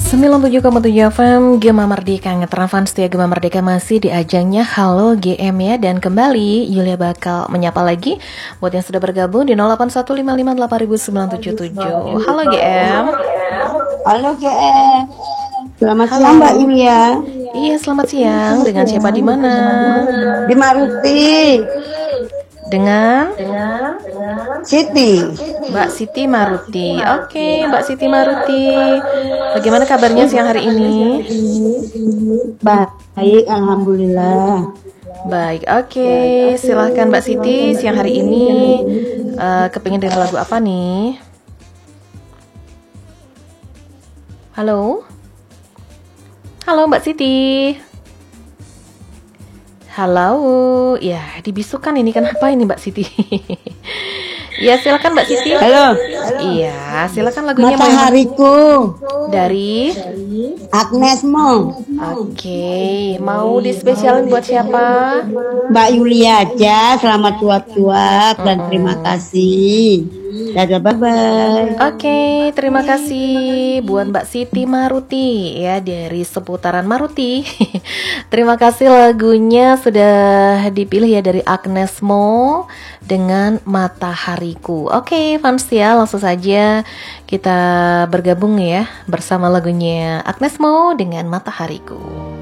97,7 FM Gema Merdeka, ngetrafan setia Gema Merdeka masih di ajangnya Halo GM ya. Dan kembali Yulia bakal menyapa lagi buat yang sudah bergabung di 0815580977. Halo GM. Halo GM. Selamat siang Mbak Yulia. Iya, selamat siang. Dengan siapa di mana? Di Maruti. Dengan Siti. Mbak Siti Maruti. Oke, Mbak Siti Maruti. Bagaimana kabarnya siang hari ini? Baik, alhamdulillah. Baik, oke. Silahkan Mbak Siti, siang hari ini kepingin dengar lagu apa nih? Halo? Halo Mbak Siti. Halo, ya dibisukan ini, kenapa ini Mbak Siti? Ya silakan Mbak Siti. Halo. Iya, silakan lagunya. Matahariku dari Agnes Mo. Oke, mau dispesialin buat siapa? Mbak Yulia aja. Selamat cuap-cuap dan terima kasih. Dadah, bye-bye. Oke, terima kasih buat Mbak Siti Maruti ya dari seputaran Maruti. Terima kasih, lagunya sudah dipilih ya dari Agnes Mo dengan Matahariku. Oke, fans ya, langsung saja kita bergabung ya bersama lagunya Agnes Mo dengan Matahariku.